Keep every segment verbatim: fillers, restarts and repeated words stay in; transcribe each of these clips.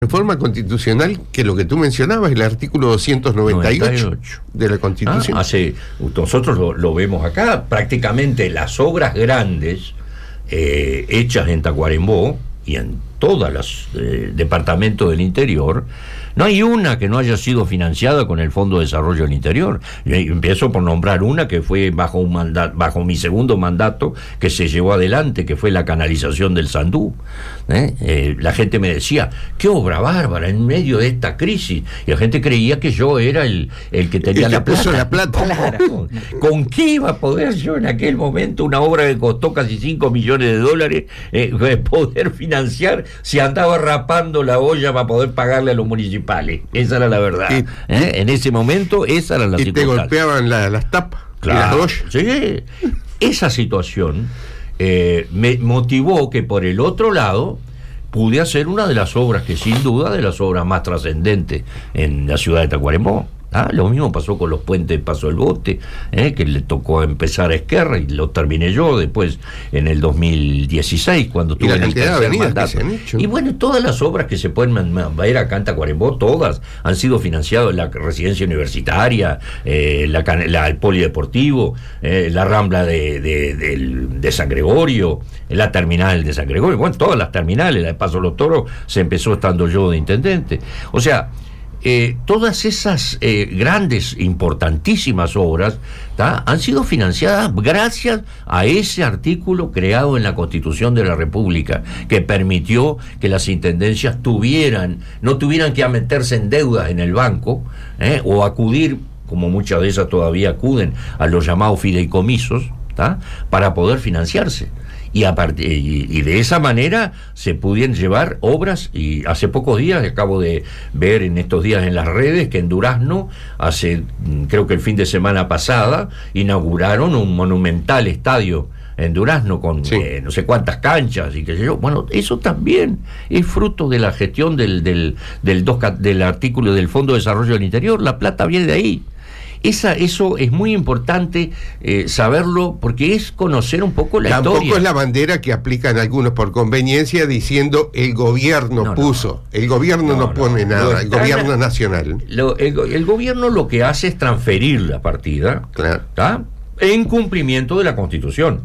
Reforma constitucional, que lo que tú mencionabas, el artículo doscientos noventa y ocho noventa y ocho de la Constitución. Ah, hace, nosotros lo, lo vemos acá, prácticamente las obras grandes eh, hechas en Tacuarembó y en todos los eh, departamentos del interior, no hay una que no haya sido financiada con el Fondo de Desarrollo del Interior. Yo empiezo por nombrar una que fue bajo un mandato, bajo mi segundo mandato, que se llevó adelante, que fue la canalización del Sandú. ¿Eh? Eh, la gente me decía, qué obra bárbara en medio de esta crisis, y la gente creía que yo era el, el que tenía el la que puso plata. la plata. Claro. ¿Con qué iba a poder yo en aquel momento una obra que costó casi cinco millones de dólares eh, poder financiar si andaba rapando la olla para poder pagarle a los municipales? Esa era la verdad. Y, ¿Eh? En ese momento esa era la y circunstancia. te golpeaban la, las tapas, Claro, las ollas. sí. Esa situación eh, me motivó que por el otro lado pude hacer una de las obras que sin duda de las obras más trascendentes en la ciudad de Tacuarembó. Ah, lo mismo pasó con los puentes de Paso del Bote, eh, que le tocó empezar a Esquerra y lo terminé yo después en el dos mil dieciséis, cuando tuve el tercer mandato. Y bueno, todas las obras que se pueden ver acá en Tacuarembó, todas han sido financiadas: la residencia universitaria, eh, la, la, el polideportivo, eh, la rambla de, de, de, de San Gregorio, la terminal de San Gregorio, bueno, todas las terminales, la de Paso de los Toros se empezó estando yo de intendente. O sea, Eh, todas esas eh, grandes, importantísimas obras ¿tá? han sido financiadas gracias a ese artículo creado en la Constitución de la República, que permitió que las intendencias tuvieran, no tuvieran que meterse en deudas en el banco ¿eh? o acudir, como muchas de esas todavía acuden, a los llamados fideicomisos ¿tá? para poder financiarse. Y, a part- y, y de esa manera se pudieron llevar obras, y hace pocos días acabo de ver en estos días en las redes que en Durazno, hace creo que el fin de semana pasada, inauguraron un monumental estadio en Durazno con sí. eh, no sé cuántas canchas y qué sé yo. Bueno, eso también es fruto de la gestión del, del, del, dos, del artículo del Fondo de Desarrollo del Interior. La plata viene de ahí. Esa, eso es muy importante eh, saberlo, porque es conocer un poco la Tampoco historia. Es la bandera que aplican algunos por conveniencia diciendo el gobierno no, puso. No. El gobierno no, no pone no, nada, no, el gobierno nacional. Lo, el, el gobierno lo que hace es transferir la partida claro. ¿tá? en cumplimiento de la Constitución.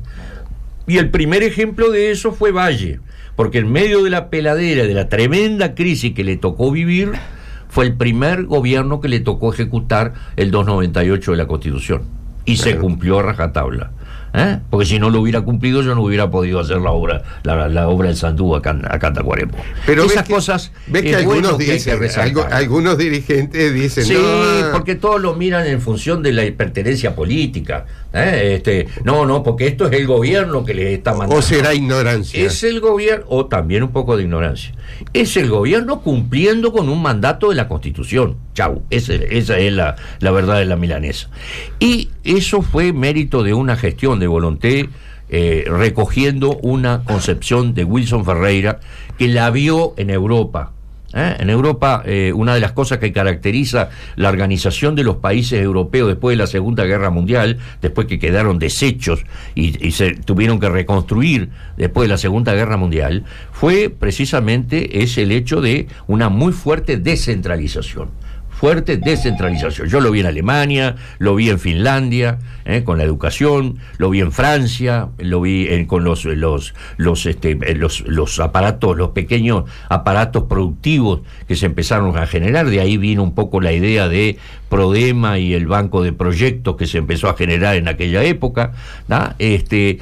Y el primer ejemplo de eso fue Valle, porque en medio de la peladera, de la tremenda crisis que le tocó vivir, fue el primer gobierno que le tocó ejecutar el doscientos noventa y ocho de la Constitución. Y claro. se cumplió a rajatabla. ¿Eh? Porque si no lo hubiera cumplido, yo no hubiera podido hacer la obra la, la obra del Sandú acá, acá en Tacuarembó. Pero esas que, cosas ves que, bueno algunos que dicen, algo, algunos dirigentes dicen sí, no, porque todos lo miran en función de la pertenencia política. ¿eh? Este, no, no, porque esto es el gobierno que les está mandando. O será ignorancia. Es el gobierno, o también un poco de ignorancia. Es el gobierno cumpliendo con un mandato de la Constitución. Chau, esa, esa es la, la verdad de la milanesa. Y eso fue mérito de una gestión de Volonté, eh, recogiendo una concepción de Wilson Ferreira, que la vio en Europa. ¿Eh? En Europa, eh, una de las cosas que caracteriza la organización de los países europeos después de la Segunda Guerra Mundial, después que quedaron deshechos y, y se tuvieron que reconstruir después de la Segunda Guerra Mundial, fue precisamente ese el hecho de una muy fuerte descentralización. Fuerte descentralización. Yo lo vi en Alemania, lo vi en Finlandia, eh, con la educación, lo vi en Francia, lo vi en, con los los los, este, los los aparatos, los pequeños aparatos productivos que se empezaron a generar. De ahí vino un poco la idea de Prodema y el banco de proyectos que se empezó a generar en aquella época, ¿no? Este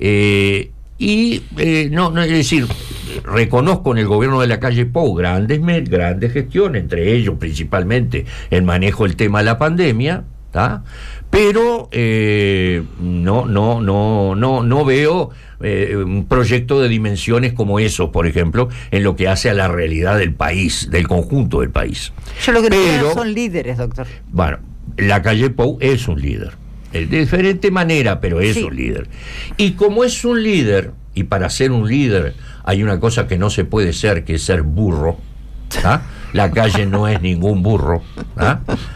eh, Y, eh, no, no, es decir, reconozco en el gobierno de la calle Pou grandes, grandes gestiones, entre ellos principalmente el manejo del tema de la pandemia, ¿tá? Pero eh, no, no, no, no, no veo eh, un proyecto de dimensiones como eso, por ejemplo, en lo que hace a la realidad del país, del conjunto del país. Yo lo que no Pero, veo son líderes, doctor. Bueno, la calle Pou es un líder. De diferente manera, pero es sí. un líder. Y como es un líder, y para ser un líder hay una cosa que no se puede ser, que es ser burro, ¿ah? La calle no es ningún burro, ¿ah?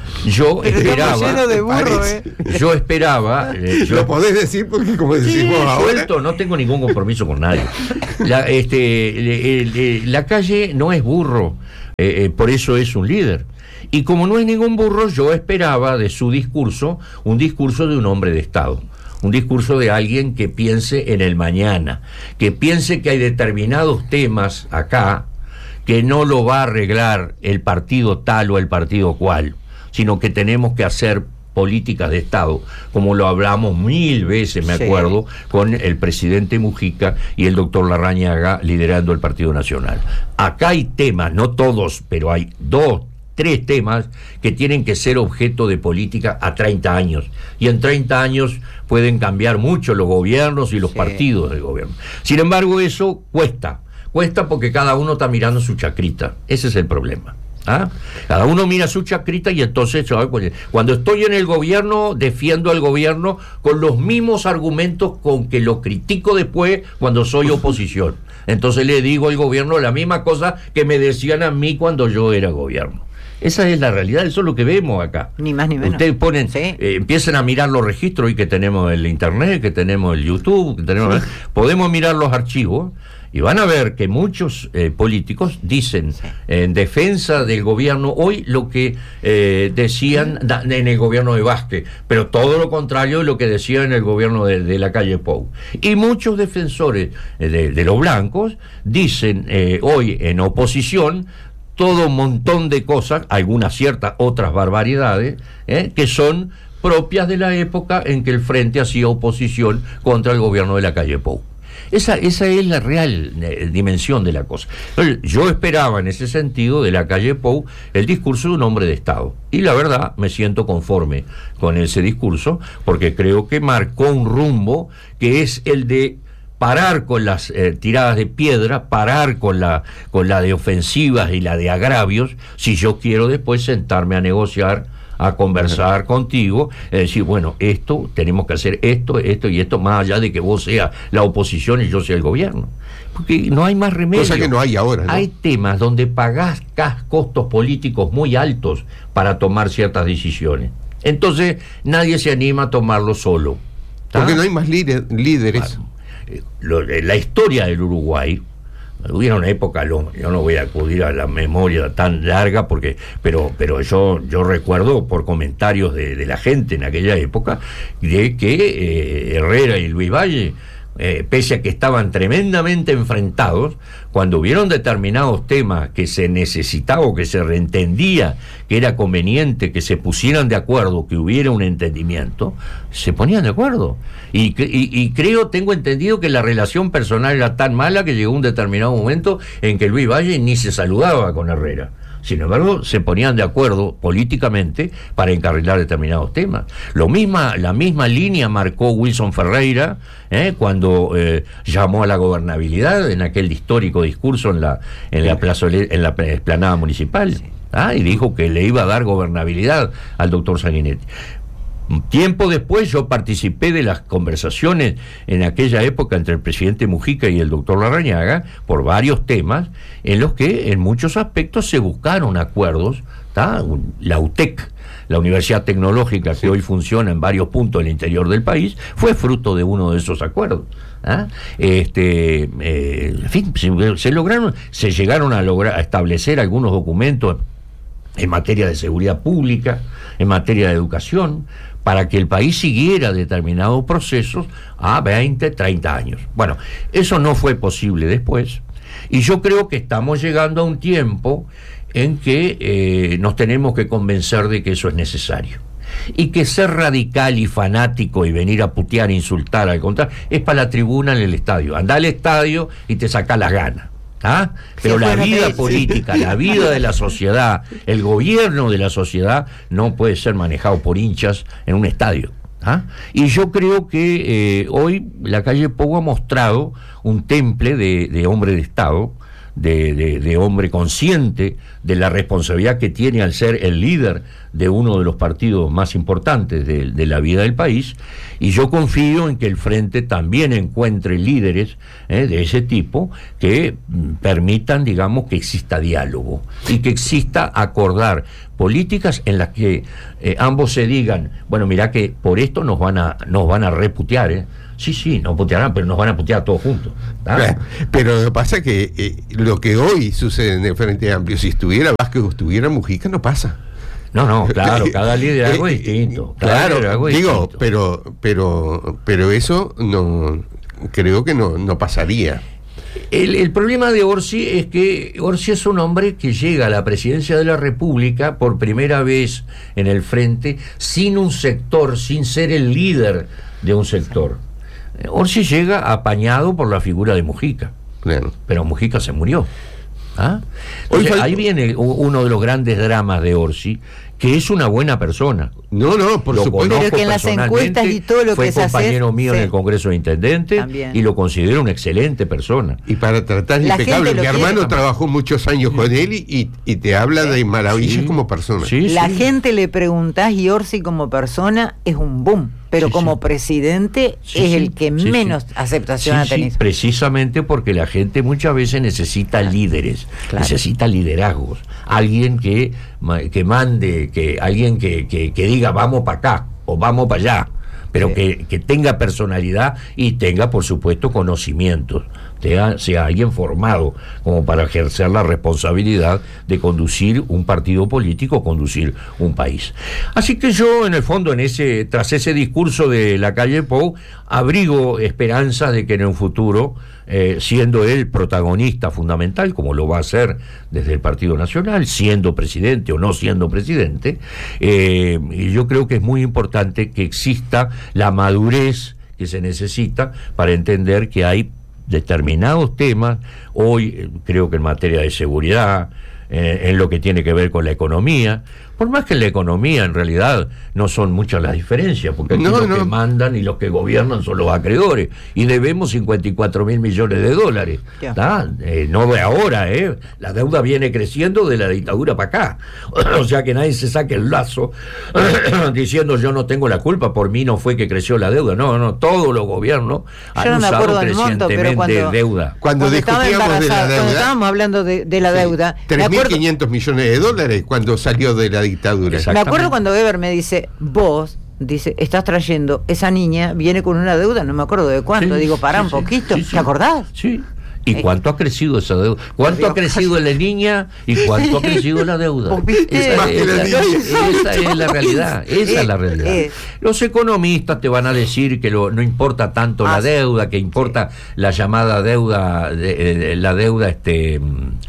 Yo esperaba de burro, ¿eh? yo esperaba eh, yo, lo podés decir porque como decimos sí, ahora suelto, no tengo ningún compromiso con nadie. La, este, le, le, la calle no es burro. Eh, eh, por eso es un líder. Y como no es ningún burro, yo esperaba de su discurso un discurso de un hombre de Estado. Un discurso de alguien que piense en el mañana, que piense que hay determinados temas acá que no lo va a arreglar el partido tal o el partido cual, sino que tenemos que hacer políticas de Estado, como lo hablamos mil veces, me sí. acuerdo, con el presidente Mujica y el doctor Larrañaga liderando el Partido Nacional. Acá hay temas, no todos, pero hay dos, tres temas que tienen que ser objeto de política a treinta años. Y en treinta años pueden cambiar mucho los gobiernos y los sí. partidos del gobierno. Sin embargo, eso cuesta. Cuesta porque cada uno está mirando su chacrita. Ese es el problema. ¿Ah? Cada uno mira su chacrita y entonces cuando estoy en el gobierno defiendo al gobierno con los mismos argumentos con que lo critico después cuando soy oposición. Entonces le digo al gobierno la misma cosa que me decían a mí cuando yo era gobierno. Esa es la realidad, eso es lo que vemos acá. Ni más ni menos. Ustedes ponen, sí. eh, empiezan a mirar los registros y que tenemos el internet, que tenemos el YouTube, que tenemos, sí. podemos mirar los archivos y van a ver que muchos eh, políticos dicen sí. en defensa del gobierno hoy lo que eh, decían da, en el gobierno de Vázquez, pero todo lo contrario de lo que decían en el gobierno de, de la calle Pou. Y muchos defensores eh, de, de los blancos dicen eh, hoy en oposición todo un montón de cosas, algunas ciertas, otras barbaridades, eh, que son propias de la época en que el Frente hacía oposición contra el gobierno de la calle Pou. Esa, esa es la real eh, dimensión de la cosa. Entonces, yo esperaba en ese sentido de la calle Pou el discurso de un hombre de Estado. Y la verdad, me siento conforme con ese discurso, porque creo que marcó un rumbo que es el de parar con las eh, tiradas de piedra, parar con la, con la de ofensivas y la de agravios, si yo quiero después sentarme a negociar, a conversar uh-huh. contigo, es decir, bueno, esto, tenemos que hacer esto, esto y esto, más allá de que vos seas la oposición y yo sea el gobierno. Porque no hay más remedio. Cosa que no hay ahora, ¿no? Hay temas donde pagás costos políticos muy altos para tomar ciertas decisiones. Entonces, nadie se anima a tomarlo solo. ¿Tá? Porque no hay más líder, líderes. Claro. Lo, la historia del Uruguay, hubiera una época, lo, yo no voy a acudir a la memoria tan larga, porque pero pero yo yo recuerdo por comentarios de, de la gente en aquella época, de que eh, Herrera y Luis Valle, eh, pese a que estaban tremendamente enfrentados, cuando hubieron determinados temas que se necesitaba o que se reentendía que era conveniente que se pusieran de acuerdo, que hubiera un entendimiento, se ponían de acuerdo. Y, y, y creo, tengo entendido que la relación personal era tan mala que llegó un determinado momento en que Luis Valle ni se saludaba con Herrera. Sin embargo, se ponían de acuerdo políticamente para encarrilar determinados temas. Lo misma, la misma línea marcó Wilson Ferreira eh, cuando eh, llamó a la gobernabilidad en aquel histórico discurso en la en la plazoleta, en la explanada municipal. Sí. Ah, y dijo que le iba a dar gobernabilidad al doctor Sanguinetti. Tiempo después yo participé de las conversaciones en aquella época entre el presidente Mujica y el doctor Larrañaga por varios temas en los que en muchos aspectos se buscaron acuerdos. ¿Tá? La U T E C, la Universidad Tecnológica que hoy funciona en varios puntos del interior del país, fue fruto de uno de esos acuerdos. ¿Ah? Este, eh, en fin, se, se lograron, se llegaron a lograr a establecer algunos documentos en materia de seguridad pública, en materia de educación, para que el país siguiera determinados procesos a veinte, treinta años. Bueno, eso no fue posible después, y yo creo que estamos llegando a un tiempo en que eh, nos tenemos que convencer de que eso es necesario. Y que ser radical y fanático y venir a putear, insultar, al contrario, es para la tribuna en el estadio. Andá al estadio y te saca las ganas. ¿Ah? Pero la vida política, la vida de la sociedad, el gobierno de la sociedad no puede ser manejado por hinchas en un estadio. ¿Ah? Y yo creo que eh, hoy la calle Pou ha mostrado un temple de, de hombre de Estado, de, de, de hombre consciente de la responsabilidad que tiene al ser el líder de uno de los partidos más importantes de, de la vida del país, y yo confío en que el Frente también encuentre líderes eh, de ese tipo que mm, permitan, digamos, que exista diálogo y que exista acordar, políticas en las que eh, ambos se digan, bueno, mirá que por esto nos van a nos van a reputear, ¿eh? Sí, sí, nos putearán, pero nos van a putear todos juntos. ¿Ah? Pero lo que pasa es que eh, lo que hoy sucede en el Frente Amplio, si estuviera Vázquez o estuviera Mujica, no pasa. No, no, claro, cada liderazgo es distinto. Cada claro, digo, distinto. pero pero pero eso no creo que no, no pasaría. El, el problema de Orsi es que Orsi es un hombre que llega a la presidencia de la República por primera vez en el frente sin un sector, sin ser el líder de un sector. Orsi llega apañado por la figura de Mujica, claro. Pero Mujica se murió. ¿Ah? Entonces, ahí viene uno de los grandes dramas de Orsi, que es una buena persona. No, no, por lo supuesto. Pero que en las encuestas y todo lo fue que se hace... Fue compañero mío sí. en el Congreso de Intendentes y lo considero una excelente persona. Y para tratar de impecable. Mi hermano quiere, trabajó muchos años sí. con él y, y te habla sí. de maravillas sí. como persona. Sí, la sí. gente le preguntás y Orsi como persona es un boom. Pero sí, como sí. presidente sí, es sí, el que sí, menos sí. aceptación sí, ha tenido. Sí, precisamente porque la gente muchas veces necesita claro. líderes, claro. necesita liderazgos, alguien que, que mande, que alguien que, que, que diga vamos para acá o vamos para allá, pero sí. que, que tenga personalidad y tenga, por supuesto, conocimientos, sea, sea alguien formado como para ejercer la responsabilidad de conducir un partido político, conducir un país. Así que yo, en el fondo, en ese, tras ese discurso de la calle Pou, abrigo esperanzas de que en un futuro, eh, siendo él protagonista fundamental, como lo va a hacer desde el Partido Nacional, siendo presidente o no siendo presidente, eh, yo creo que es muy importante que exista la madurez que se necesita para entender que hay determinados temas, hoy eh, creo que en materia de seguridad, eh, en lo que tiene que ver con la economía, por más que en la economía en realidad no son muchas las diferencias, porque aquí no, los no. que mandan y los que gobiernan son los acreedores, y debemos cincuenta y cuatro mil millones de dólares. Eh, no de ahora, eh. la deuda viene creciendo de la dictadura para acá, o sea que nadie se saque el lazo diciendo yo no tengo la culpa, por mí no fue que creció la deuda. No, no, todos los gobiernos yo han no usado crecientemente monto, cuando, deuda. Cuando, cuando discutíamos de la deuda, cuando estábamos hablando de, de la sí, deuda, tres mil quinientos millones de dólares cuando salió de la dictadura. Me acuerdo cuando Weber me dice, vos, dice, estás trayendo, esa niña viene con una deuda, no me acuerdo de cuánto, sí, digo, pará sí, un poquito, sí, sí, ¿te acordás? Sí. ¿Y cuánto ha crecido esa deuda? ¿Cuánto ha crecido la niña y cuánto ha crecido la deuda? Esa, esa, esa es la realidad, esa es la realidad. Los economistas te van a decir que lo, no importa tanto ah, la deuda, que importa sí. la llamada deuda, de, de, la deuda, este,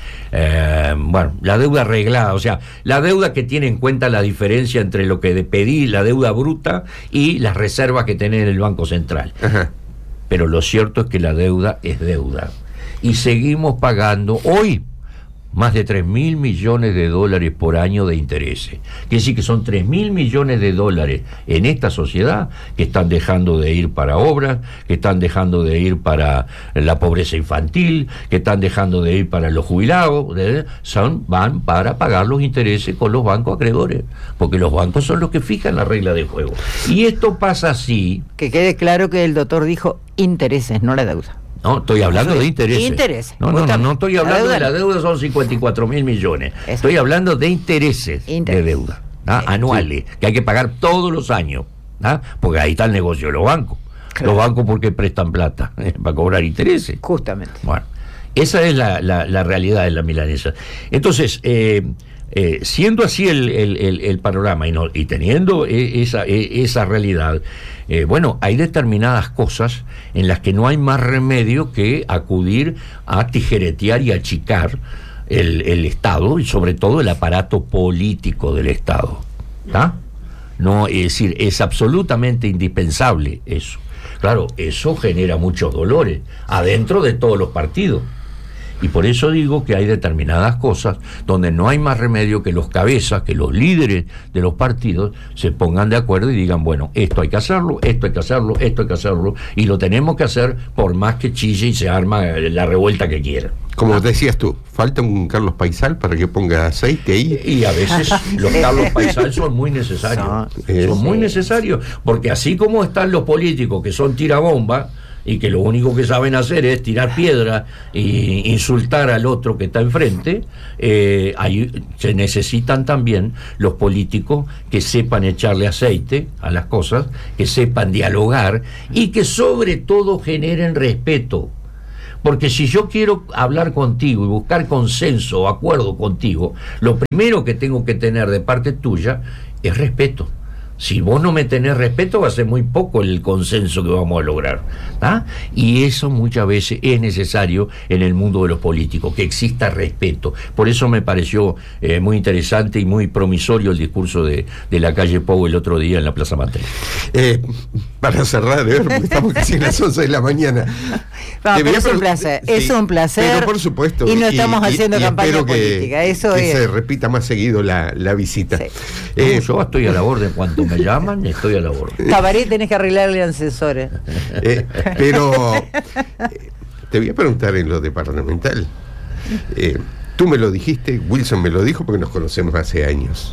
eh, bueno, la deuda arreglada, o sea, la deuda que tiene en cuenta la diferencia entre lo que pedí, la deuda bruta y las reservas que tiene el Banco Central. Ajá. Pero lo cierto es que la deuda es deuda. Y seguimos pagando hoy más de tres mil millones de dólares por año de intereses. Quiere decir que son tres mil millones de dólares en esta sociedad que están dejando de ir para obras, que están dejando de ir para la pobreza infantil, que están dejando de ir para los jubilados, de, son, van para pagar los intereses con los bancos acreedores, porque los bancos son los que fijan la regla del juego. Y esto pasa así... Que quede claro que el doctor dijo intereses, no la deuda. No, estoy hablando de intereses. Interés. No, no, no, no estoy hablando de la deuda, son cincuenta y cuatro mil millones. Eso. Estoy hablando de intereses Interés. de deuda, ¿ah? sí. anuales, sí. que hay que pagar todos los años, ¿ah? porque ahí está el negocio de los bancos. Claro. Los bancos porque prestan plata ¿eh? para cobrar intereses. Justamente. Bueno, esa es la, la, la realidad de la milanesa. Entonces, eh, eh, siendo así el, el, el, el panorama y, no, y teniendo esa, esa realidad, eh, bueno, hay determinadas cosas en las que no hay más remedio que acudir a tijeretear y achicar el, el Estado y sobre todo el aparato político del Estado. ¿Ah? No, es decir, es absolutamente indispensable eso. Claro, eso genera muchos dolores adentro de todos los partidos. Y por eso digo que hay determinadas cosas donde no hay más remedio que los cabezas, que los líderes de los partidos se pongan de acuerdo y digan, bueno, esto hay que hacerlo, esto hay que hacerlo, esto hay que hacerlo, y lo tenemos que hacer por más que chille y se arma la revuelta que quiera. Como ah. decías tú, falta un Carlos Paisal para que ponga aceite ahí. Y a veces los Carlos Paisal son muy necesarios. Son, son muy necesarios, porque así como están los políticos que son tirabomba, y que lo único que saben hacer es tirar piedra e insultar al otro que está enfrente, eh, ahí se necesitan también los políticos que sepan echarle aceite a las cosas, que sepan dialogar y que sobre todo generen respeto. Porque si yo quiero hablar contigo y buscar consenso o acuerdo contigo, lo primero que tengo que tener de parte tuya es respeto. Si vos no me tenés respeto, va a ser muy poco el consenso que vamos a lograr, ¿ah? Y eso muchas veces es necesario en el mundo de los políticos, que exista respeto. Por eso me pareció eh, muy interesante y muy promisorio el discurso de, de la calle Pou el otro día en la Plaza Matel. Eh, para cerrar, de ver, porque estamos casi a las once de la mañana. No, pero es un placer, sí, es un placer. Pero por supuesto. Y no estamos y, haciendo y, campaña y política, que, eso que es. se repita más seguido la, la visita. Sí. Eh, no, yo estoy a la orden, cuando me llaman, estoy a la orden. Cabaret, tenés que arreglarle ascensores. Eh, pero eh, te voy a preguntar en lo departamental. Eh, tú me lo dijiste, Wilson me lo dijo porque nos conocemos hace años.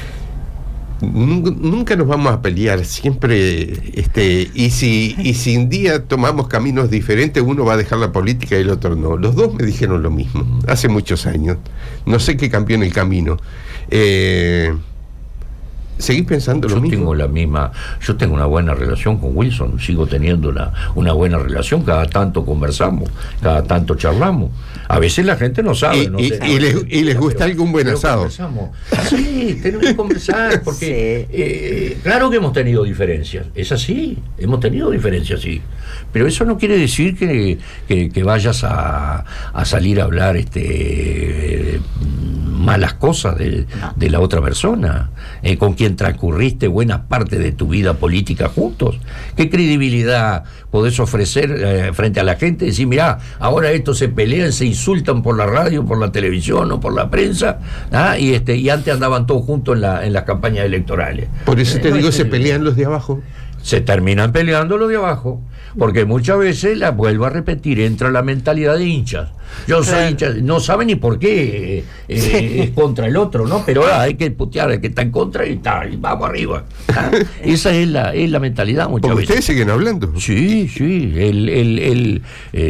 Nunca nos vamos a pelear, siempre, este, y si, y si un día tomamos caminos diferentes, uno va a dejar la política y el otro no. Los dos me dijeron lo mismo, hace muchos años. No sé qué cambió en el camino. Eh, ¿Seguís pensando lo yo mismo? Tengo la misma, yo tengo una buena relación con Wilson, sigo teniendo una, una buena relación, cada tanto conversamos, cada tanto charlamos. A veces la gente no sabe. Y, no y, sé, y, les, y les gusta pero, algún buen asado. Sí, tenemos que conversar, porque sí. eh, claro que hemos tenido diferencias, es así, hemos tenido diferencias, sí. Pero eso no quiere decir que, que, que vayas a, a salir a hablar este eh, malas cosas de, de la otra persona, eh, con quien transcurriste buena parte de tu vida política juntos. ¿Qué credibilidad podés ofrecer eh, frente a la gente? Decir, mirá, ahora estos se pelean, se insultan por la radio, por la televisión o por la prensa, ¿ah? y este y antes andaban todos juntos en, la, en las campañas electorales. Por eso te eh, digo, no se pelean los de abajo. Se terminan peleando los de abajo, porque muchas veces, la vuelvo a repetir, entra la mentalidad de hinchas. Yo soy claro. hincha, no saben ni por qué eh, eh, sí. es contra el otro, ¿no? Pero ah, hay que putear al que está en contra y, está, y vamos arriba. ¿Ah? Esa es la, es la mentalidad muchas Porque veces. ustedes siguen hablando. Sí, sí. El, el, el,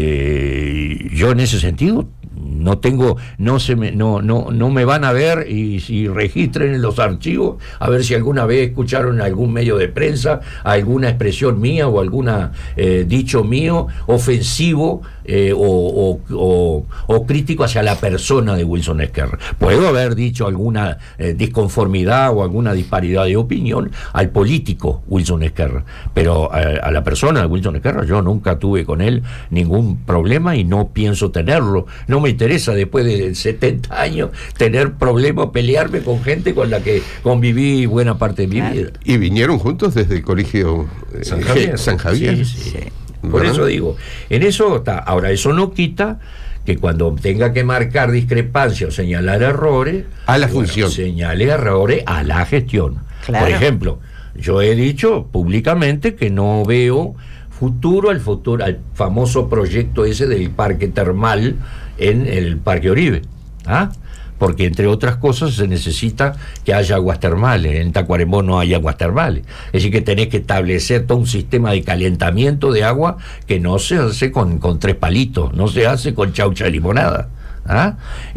eh, yo en ese sentido no tengo, no se me, no, no, no me van a ver y si registren en los archivos a ver si alguna vez escucharon en algún medio de prensa alguna expresión mía o alguna eh, dicho mío ofensivo eh, o, o, o, o crítico hacia la persona de Wilson Esquerra. Puedo haber dicho alguna eh, disconformidad o alguna disparidad de opinión al político Wilson Esquerra, pero a, a la persona de Wilson Esquerra yo nunca tuve con él ningún problema y no pienso tenerlo. No me interesa después de setenta años tener problemas, pelearme con gente con la que conviví buena parte de mi vida. Y vinieron juntos desde el colegio eh, San Javier. San Javier. Sí, sí. Por eso digo, en eso está. Ahora, eso no quita que cuando tenga que marcar discrepancia o señalar errores, a la bueno, función. señale errores a la gestión. Claro. Por ejemplo, yo he dicho públicamente que no veo futuro al futuro al famoso proyecto ese del parque termal en el Parque Oribe, ¿ah? Porque entre otras cosas se necesita que haya aguas termales. En Tacuarembó no hay aguas termales, es decir que tenés que establecer todo un sistema de calentamiento de agua que no se hace con, con tres palitos, no se hace con chaucha de limonada, ¿ah?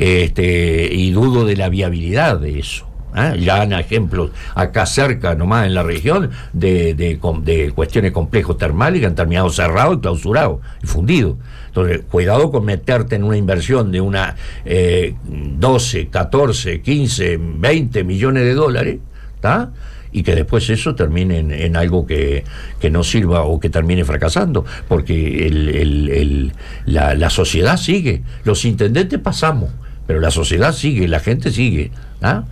Este, y dudo de la viabilidad de eso. ¿Ah? Ya han ejemplos acá cerca nomás en la región de, de, de cuestiones complejos termales que han terminado cerrados y clausurados y fundidos. Entonces, cuidado con meterte en una inversión de una eh, doce, catorce, quince, veinte millones de dólares, ¿tá? Y que después eso termine en, en algo que, que no sirva o que termine fracasando, porque el, el, el, la, la sociedad sigue, los intendentes pasamos, pero la sociedad sigue, la gente sigue, ¿ah?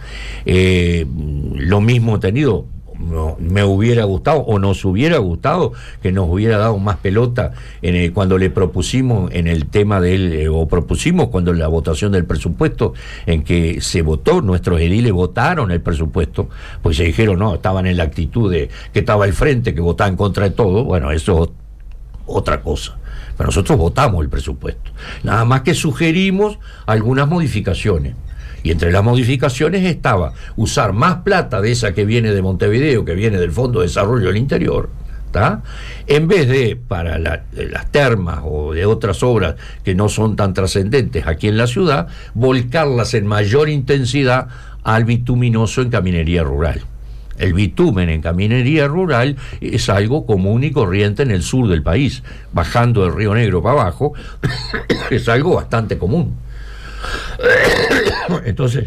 Eh, lo mismo he tenido, no, me hubiera gustado o nos hubiera gustado que nos hubiera dado más pelota en el, cuando le propusimos en el tema del, eh, o propusimos cuando la votación del presupuesto, en que se votó, nuestros ediles votaron el presupuesto, pues se dijeron, no, estaban en la actitud de que estaba el frente, que votaban contra de todo. Bueno, eso es otra cosa. Pero nosotros votamos el presupuesto. Nada más que sugerimos algunas modificaciones. Y entre las modificaciones estaba usar más plata de esa que viene de Montevideo, que viene del Fondo de Desarrollo del Interior, ¿tá? En vez de para la, las termas o de otras obras que no son tan trascendentes aquí en la ciudad, volcarlas en mayor intensidad al bituminoso en caminería rural. El bitumen en caminería rural es algo común y corriente en el sur del país, bajando del Río Negro para abajo, es algo bastante común. Entonces,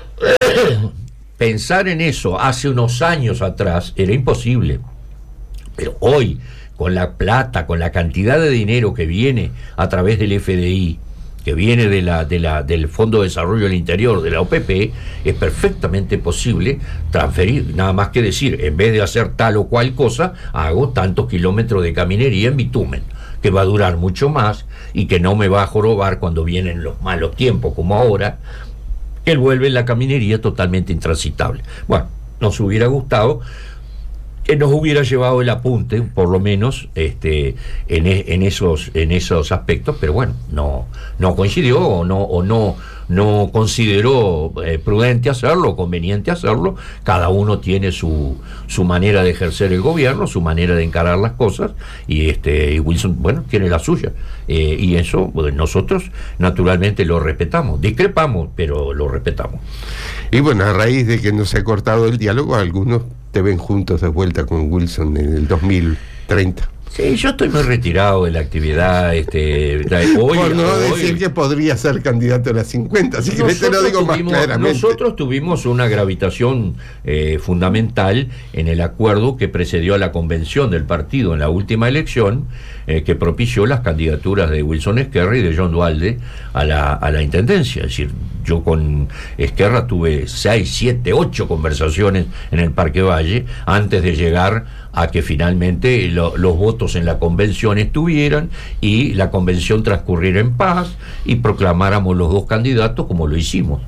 pensar en eso hace unos años atrás era imposible. Pero hoy, con la plata, con la cantidad de dinero que viene a través del F D I, que viene de la, de la, del Fondo de Desarrollo del Interior, de la O P P, es perfectamente posible transferir, nada más que decir, en vez de hacer tal o cual cosa, hago tantos kilómetros de caminería en bitumen, que va a durar mucho más y que no me va a jorobar cuando vienen los malos tiempos, como ahora, que vuelve la caminería totalmente intransitable. Bueno, nos hubiera gustado que nos hubiera llevado el apunte, por lo menos, este, en, en esos, en esos aspectos, pero bueno, no, no coincidió o no, o no, no consideró eh, prudente hacerlo, conveniente hacerlo. Cada uno tiene su, su manera de ejercer el gobierno, su manera de encarar las cosas, y este, y Wilson, bueno, tiene la suya. Eh, y eso, bueno, nosotros naturalmente lo respetamos, discrepamos, pero lo respetamos. Y bueno, a raíz de que no se ha cortado el diálogo, algunos te ven juntos de vuelta con Wilson en el dos mil treinta. Sí, yo estoy muy retirado de la actividad. Este, hoy, Por no hoy, decir que podría ser candidato a las cincuenta, así que te lo digo tuvimos, más claramente. Nosotros tuvimos una gravitación eh, fundamental en el acuerdo que precedió a la convención del partido en la última elección, eh, que propició las candidaturas de Wilson Esquerra y de John Dualde a la, a la intendencia. Es decir, yo con Esquerra tuve seis, siete, ocho conversaciones en el Parque Valle antes de llegar a que finalmente lo, los votos en la convención estuvieran y la convención transcurriera en paz y proclamáramos los dos candidatos como lo hicimos.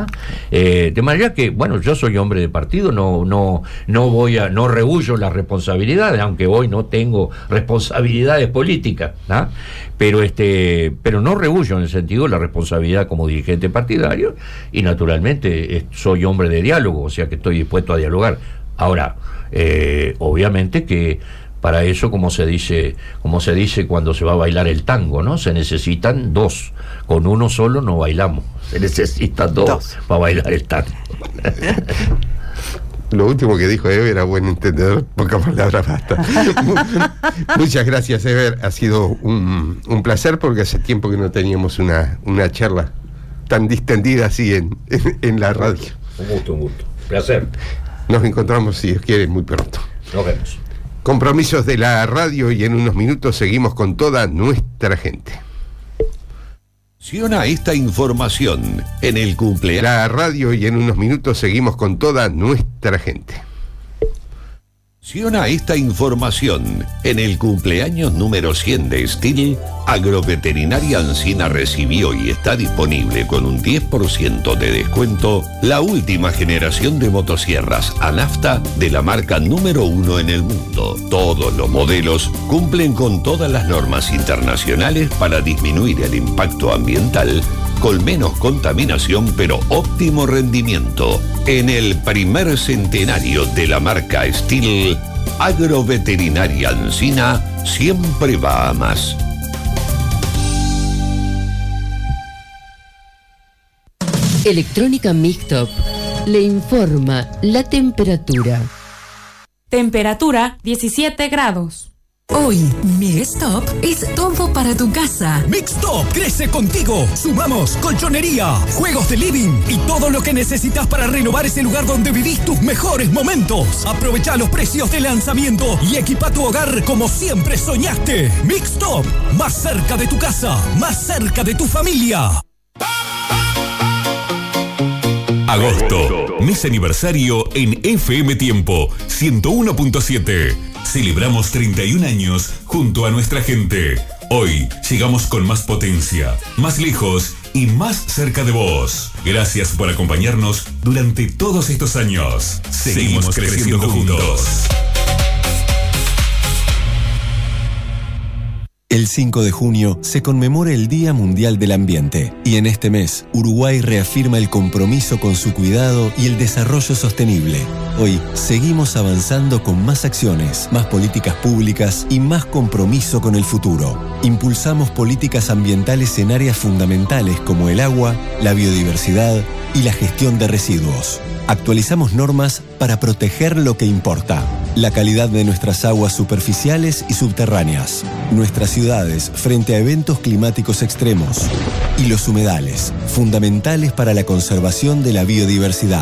Eh, de manera que, bueno, yo soy hombre de partido, no, no, no voy a, no rehuyo las responsabilidades, aunque hoy no tengo responsabilidades políticas, ¿tá? pero este, pero no rehuyo en el sentido de la responsabilidad como dirigente partidario, y naturalmente eh, soy hombre de diálogo, o sea que estoy dispuesto a dialogar. Ahora, eh, obviamente que para eso, como se dice, como se dice cuando se va a bailar el tango, ¿no? Se necesitan dos. Con uno solo no bailamos. Se necesitan dos, dos. para bailar el tango. Lo último que dijo Eber era buen entendedor, pocas palabras basta. Muchas gracias, Eber. Ha sido un, un placer, porque hace tiempo que no teníamos una, una charla tan distendida así en, en, en la radio. Un gusto, un gusto. Placer. Nos encontramos, si Dios quiere, muy pronto. Nos vemos. Compromisos de la radio, y en unos minutos seguimos con toda nuestra gente. A esta información en el cumpleaños. La radio, y en unos minutos seguimos con toda nuestra gente. A esta información en el cumpleaños número cien de Estil, Agroveterinaria Ancina recibió y está disponible con un diez por ciento de descuento la última generación de motosierras a nafta de la marca número uno en el mundo. Todos los modelos cumplen con todas las normas internacionales para disminuir el impacto ambiental, con menos contaminación pero óptimo rendimiento. En el primer centenario de la marca Estil, Agroveterinaria Ancina siempre va a más. Electrónica Mixtop le informa la temperatura. Temperatura diecisiete grados. Hoy, Mixtop es todo para tu casa. Mixtop crece contigo. Sumamos colchonería, juegos de living y todo lo que necesitas para renovar ese lugar donde vivís tus mejores momentos. Aprovecha los precios de lanzamiento y equipa tu hogar como siempre soñaste. Mixtop, más cerca de tu casa, más cerca de tu familia. Agosto, mes aniversario en F M Tiempo ciento uno punto siete. Celebramos treinta y un años junto a nuestra gente. Hoy llegamos con más potencia, más lejos y más cerca de vos. Gracias por acompañarnos durante todos estos años. Seguimos, Seguimos creciendo, creciendo juntos. juntos. El cinco de junio se conmemora el Día Mundial del Ambiente y en este mes Uruguay reafirma el compromiso con su cuidado y el desarrollo sostenible. Hoy seguimos avanzando con más acciones, más políticas públicas y más compromiso con el futuro. Impulsamos políticas ambientales en áreas fundamentales como el agua, la biodiversidad y la gestión de residuos. Actualizamos normas para proteger lo que importa: la calidad de nuestras aguas superficiales y subterráneas, nuestras ciudades frente a eventos climáticos extremos y los humedales, fundamentales para la conservación de la biodiversidad.